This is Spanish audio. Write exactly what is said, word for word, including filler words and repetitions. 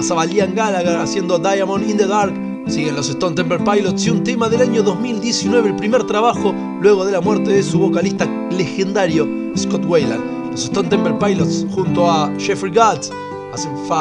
Pasaba Liam Gallagher haciendo Diamond in the Dark. Siguen los Stone Temple Pilots y un tema del año dos mil diecinueve, el primer trabajo luego de la muerte de su vocalista legendario Scott Weiland. Los Stone Temple Pilots junto a Jeffrey Gutt hacen